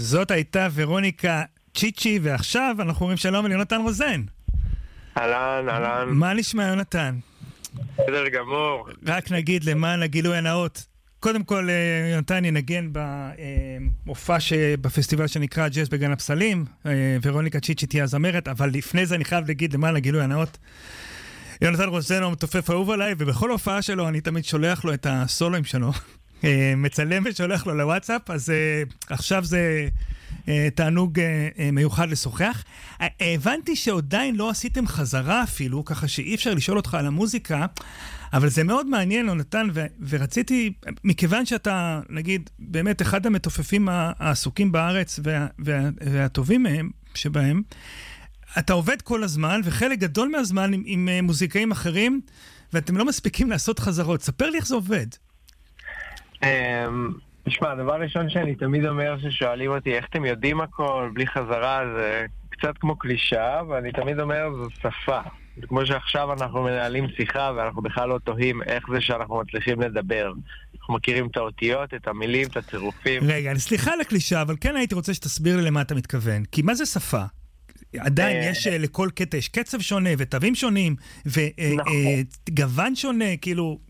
זאת הייתה ורוניקה צ'יצ'י, ועכשיו אנחנו אומרים שלום ליונתן רוזן. אהלן, אהלן. מה נשמע יונתן? בסדר גמור. רק נגיד למען הגילוי הנאות. קודם כל יונתן ינגן במופע בפסטיבל שנקרא ג'אז בגן הפסלים, ורוניקה צ'יצ'י תהיה הזמרת, אבל לפני זה אני חייב להגיד למען הגילוי הנאות, יונתן רוזן הוא מתופף אהוב עליי, ובכל הופעה שלו אני תמיד שולח לו את הסולוים שלו, מצלם ושולח לו לוואטסאפ, אז עכשיו זה תענוג מיוחד לשוחח. הבנתי שעדיין לא עשיתם חזרה אפילו, ככה שאי אפשר לשאול אותך על המוזיקה, אבל זה מאוד מעניין, יונתן, ורציתי, מכיוון שאתה, נגיד, באמת אחד המתופפים העסוקים בארץ והטובים מהם, שבהם, אתה עובד כל הזמן, וחלק גדול מהזמן עם מוזיקאים אחרים, ואתם לא מספיקים לעשות חזרות. ספר לי איך זה עובד. תשמע, הדבר ראשון שאני תמיד אומר ששואלים אותי איך אתם יודעים הכל בלי חזרה, זה קצת כמו קלישה, ואני תמיד אומר זו שפה. זה כמו שעכשיו אנחנו מנהלים שיחה ואנחנו בכלל לא תוהים איך זה שאנחנו מצליחים לדבר. אנחנו מכירים את האותיות, את המילים, את הצירופים. רגע, סליחה על הקלישה, אבל כן הייתי רוצה שתסביר לי למה אתה מתכוון. כי מה זה שפה? עדיין יש לכל קטע, יש קצב שונה ותווים שונים וגוון שונה, כאילו...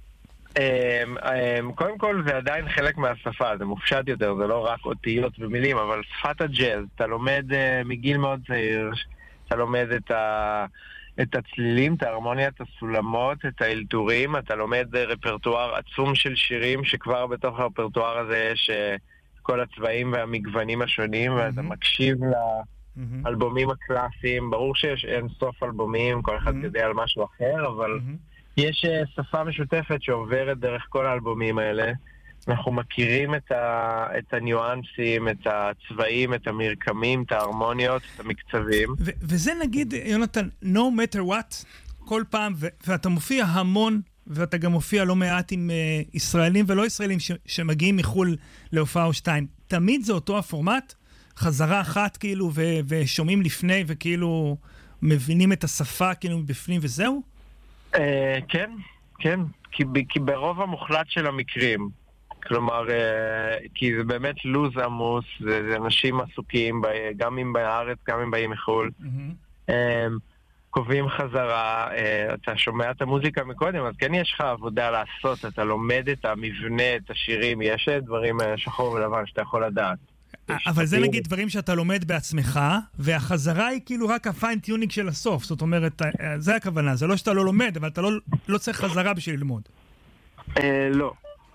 קודם כל זה עדיין חלק מהשפה, זה מופשט יותר, זה לא רק אותיות ומילים, אבל שפת הג'אז, אתה לומד מגיל מאוד צעיר, אתה לומד את הצלילים, את ההרמוניה, את הסולמות, את האלתורים, אתה לומד רפרטואר עצום של שירים שכבר בתוך הרפרטואר הזה יש כל הצבעים והמגוונים השונים, ואתה מקשיב לאלבומים הקלאסיים, ברור שיש אין סוף אלבומים, כל אחד יודע על משהו אחר, אבל יש שפה משותפת שעוברת דרך כל האלבומים האלה. אנחנו מכירים את הניואנסים, את הצבעים, את המרקמים, את ההרמוניות, את המקצבים. וזה נגיד, יונתן, no matter what, כל פעם, ואתה מופיע המון, ואתה גם מופיע לא מעט עם ישראלים ולא ישראלים שמגיעים מחול להופעה או שתיים. תמיד זה אותו הפורמט, חזרה אחת כאילו, ושומעים לפני וכאילו מבינים את השפה כאילו בפנים וזהו? כן, כן, כי ברוב המוחלט של המקרים, כלומר, כי זה באמת לוז עמוס, זה אנשים עסוקים, גם אם בארץ, גם אם באים מחול, קובעים חזרה, אתה שומע את המוזיקה מקודם, אז כן יש לך עבודה לעשות, אתה לומד את המבנה, את השירים, יש דברים שחור ולבן שאתה יכול לדעת. אבל זה נגיד דברים שאתה לומד בעצמך, והחזרה היא כאילו רק הפיין-טיונינג של הסוף. זאת אומרת, זה הכוונה, זה לא שאתה לא לומד, אבל אתה לא צריך חזרה בשביל ללמוד. לא.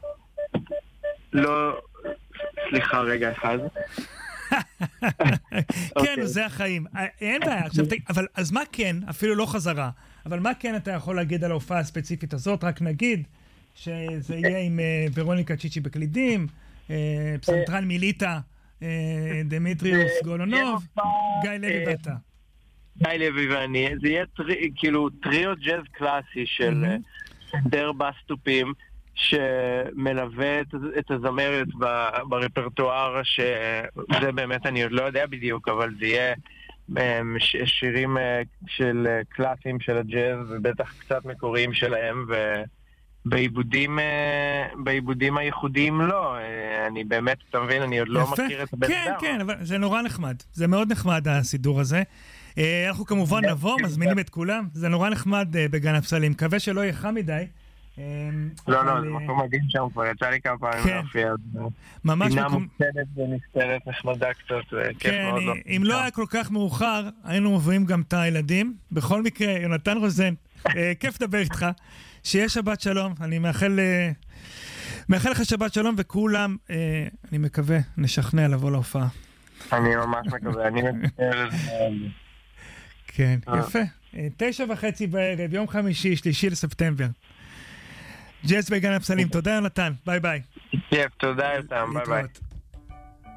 לא, סליחה רגע אחד. כן, זה החיים. אין בעיה. אבל אז מה כן, אפילו לא חזרה, אבל מה כן אתה יכול להגיד על ההופעה הספציפית הזאת? רק נגיד שזה יהיה עם ורוניקה צ'יצ'י בקלידים, פסנתרן מיליטה, דמיטריוס גולונוב, גיא לוי ואתה. גיא לוי ואני. זה יהיה כאילו טריו ג'אז קלאסי של דר בסטופים שמלווה את הזמרת ברפרטואר, שזה באמת אני עוד לא יודע בדיוק, אבל זה יהיה שירים של קלאסים של הג'אז ובטח קצת מקוריים שלהם, בעיבודים הייחודיים לא, אני באמת, אתה מבין, אני עוד לא מכיר את הבן אדם. כן, כן, אבל זה נורא נחמד, זה מאוד נחמד הסידור הזה. אנחנו כמובן נבוא, מזמינים את כולם, זה נורא נחמד בגן הפסלים, מקווה שלא יהיה חם מדי. לא, זה מקום מגין שם, כבר יצא לי כמה פעמים להופיע, פינה מוקצדת ונסתרת נחמדה קצת, כיף מאוד. אם לא היה כל כך מאוחר, היינו מובילים גם את הילדים. בכל מקרה, יונתן רוזן, כיף לדבר איתך. שיהיה שבת שלום, אני מאחל לך שבת שלום, וכולם, אני מקווה, נשכנע לבוא להופעה. אני ממש מקווה, אני מקווה. כן, יפה. 9:30 בערב, יום חמישי, 3 לספטמבר. ג'אז בגן הפסלים, תודה יונתן, ביי ביי. תודה יונתן, ביי ביי.